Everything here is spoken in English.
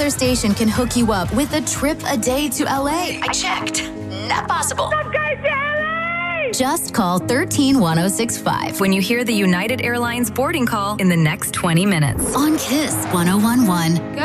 other station can hook you up with a trip a day to LA. I checked. Not possible. Just call 131065 when you hear the United Airlines boarding call in the next 20 minutes. on KISS 1011.